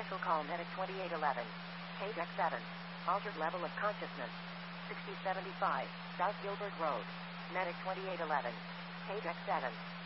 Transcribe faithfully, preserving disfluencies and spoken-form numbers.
Special call Medic twenty-eight eleven. K D E C seven. Altered level of consciousness. sixty seventy-five. South Gilbert Road. Medic twenty-eight eleven. K D E C seven.